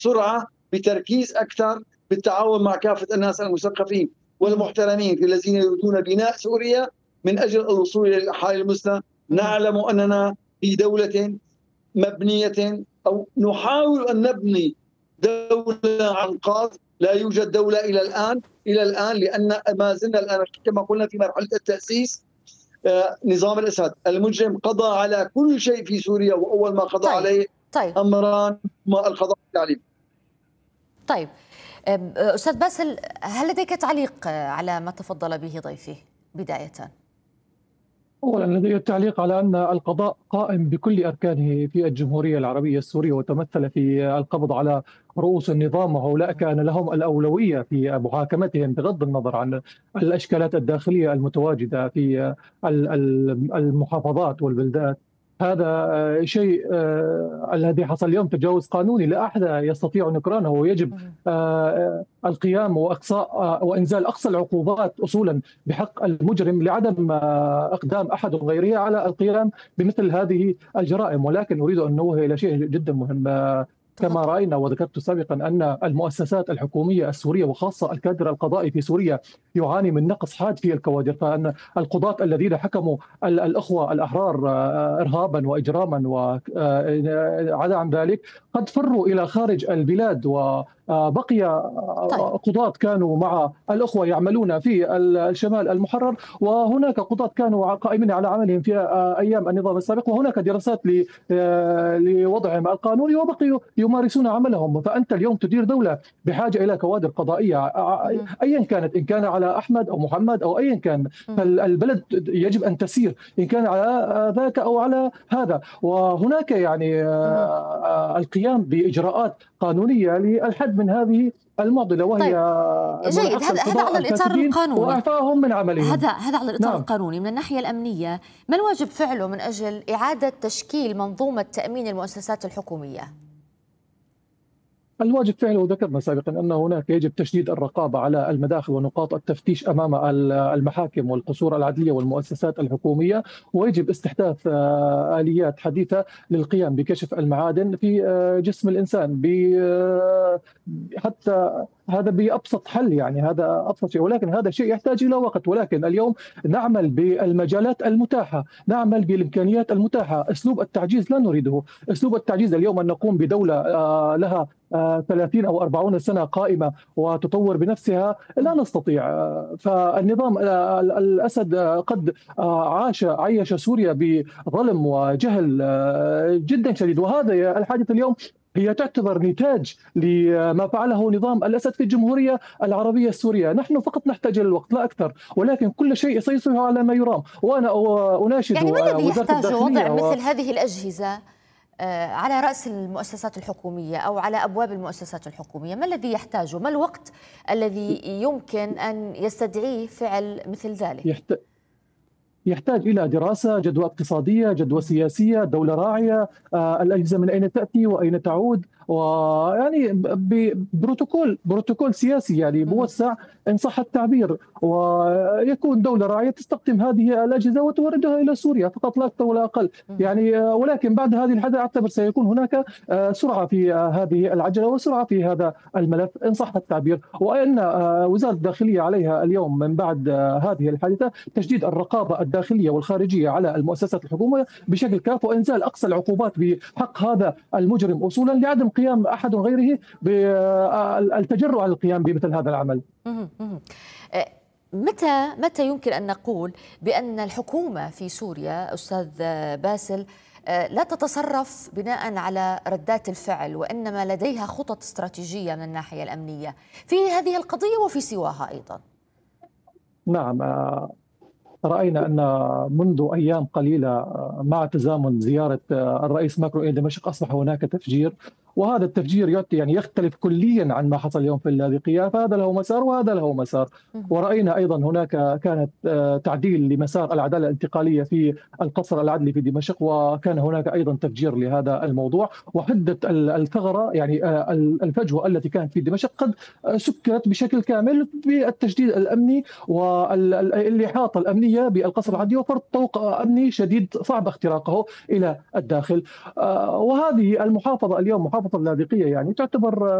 بسرعة، بتركيز أكثر، بالتعاون مع كافة الناس المثقفين والمحترمين الذين يريدون بناء سوريا من أجل الوصول إلى الحال المثلى. نعلم أننا في دولة مبنية، أو نحاول أن نبني دولة عن قاص. لا يوجد دولة إلى الآن لأن ما زلنا الآن كما قلنا في مرحلة التأسيس. نظام الأسد المجرم قضى على كل شيء في سوريا، وأول ما قضى عليه أمران القضاء والتعليم. طيب أستاذ باسل، هل لديك تعليق على ما تفضل به ضيفي بداية؟ أولا لدي التعليق على أن القضاء قائم بكل أركانه في الجمهورية العربية السورية، وتمثل في القبض على رؤوس النظام، وهؤلاء كان لهم الأولوية في محاكمتهم بغض النظر عن الأشكالات الداخلية المتواجدة في المحافظات والبلدات. هذا شيء الذي حصل اليوم تجاوز قانوني لا أحد يستطيع نكرانه، ويجب القيام وإقصاء وإنزال أقصى العقوبات أصولا بحق المجرم لعدم إقدام أحد غيره على القيام بمثل هذه الجرائم. ولكن أريد أن أنوه إلى شيء جدا مهم. كما رأينا وذكرت سابقا أن المؤسسات الحكومية السورية وخاصة الكادر القضائي في سوريا يعاني من نقص حاد في الكوادر، فأن القضاة الذين حكموا الأخوة الأحرار إرهابا وإجراما وعدا عن ذلك قد فروا إلى خارج البلاد، وبقي قضاة كانوا مع الأخوة يعملون في الشمال المحرر، وهناك قضاة كانوا قائمين على عملهم في أيام النظام السابق، وهناك دراسات لوضعهم القانوني وبقيوا يمارسون عملهم. فأنت اليوم تدير دولة بحاجة إلى كوادر قضائية أيا كانت، إن كان على أحمد أو محمد أو أيا كان، فالبلد يجب أن تسير إن كان على ذاك أو على هذا. وهناك يعني القيام بإجراءات قانونية للحد من هذه المعضلة، وهي جيد. هذا على الإطار القانوني وإعفائهم من عملهم. هذا على الإطار القانوني. من الناحية الأمنية، ما الواجب فعله من أجل إعادة تشكيل منظومة تأمين المؤسسات الحكومية؟ الواجب فعله، وذكرنا سابقا أن هناك يجب تشديد الرقابة على المداخل ونقاط التفتيش أمام المحاكم والقصور العدلية والمؤسسات الحكومية، ويجب استحداث آليات حديثة للقيام بكشف المعادن في جسم الإنسان، حتى هذا بأبسط حل، يعني هذا أبسط شيء، ولكن هذا شيء يحتاج إلى وقت. ولكن اليوم نعمل بالمجالات المتاحة، نعمل بالإمكانيات المتاحة. أسلوب التعجيز لا نريده. أسلوب التعجيز اليوم أن نقوم بدولة لها 30 أو 40 سنة قائمة وتطور بنفسها لا نستطيع. فالنظام الأسد قد عايش سوريا بظلم وجهل جدا شديد، وهذا الحادث اليوم هي تعتبر نتاج لما فعله نظام الأسد في الجمهورية العربية السورية. نحن فقط نحتاج الوقت لا أكثر، ولكن كل شيء سيصبح على ما يرام. وأنا أناشد يعني ما الذي يحتاج وضع مثل و... هذه الأجهزة على رأس المؤسسات الحكومية أو على أبواب المؤسسات الحكومية؟ ما الذي يحتاجه؟ ما الوقت الذي يمكن أن يستدعيه فعل مثل ذلك؟ يحتاج إلى دراسة، جدوى اقتصادية، جدوى سياسية، دولة راعية، الأجهزة من أين تأتي وأين تعود، ويعني بروتوكول سياسي يعني موسع إن صح التعبير، ويكون دولة راعية تستخدم هذه الأجهزة وتوردها إلى سوريا فقط لا أكثر ولا أقل يعني. ولكن بعد هذه الحدث أعتبر سيكون هناك سرعة في هذه العجلة وسرعة في هذا الملف إن صح التعبير. وأن وزارة الداخلية عليها اليوم من بعد هذه الحادثة تشديد الرقابة الداخلية والخارجية على المؤسسات الحكومية بشكل كاف، وإنزال أقصى العقوبات بحق هذا المجرم أصولا لعدم قيام أحد غيره بالتجرؤ على القيام بمثل هذا العمل. متى يمكن أن نقول بأن الحكومة في سوريا أستاذ باسل لا تتصرف بناء على ردات الفعل، وإنما لديها خطط استراتيجية من الناحية الأمنية في هذه القضية وفي سواها أيضا؟ نعم، رأينا أن منذ أيام قليلة مع تزامن زيارة الرئيس ماكرون إلى دمشق أصبح هناك تفجير، وهذا التفجير يعني يختلف كليا عن ما حصل اليوم في اللاذقية، فهذا له مسار وهذا له مسار. ورأينا أيضا هناك كانت تعديل لمسار العدالة الانتقالية في القصر العدلي في دمشق، وكان هناك أيضا تفجير لهذا الموضوع. وحدة الثغرة يعني الفجوة التي كانت في دمشق قد سكرت بشكل كامل بالتشديد الأمني والإحاطة الأمنية بالقصر العدلي وفرض طوق أمني شديد صعب اختراقه إلى الداخل. وهذه المحافظة اليوم محافظة الرابطة اللاذقية يعني تعتبر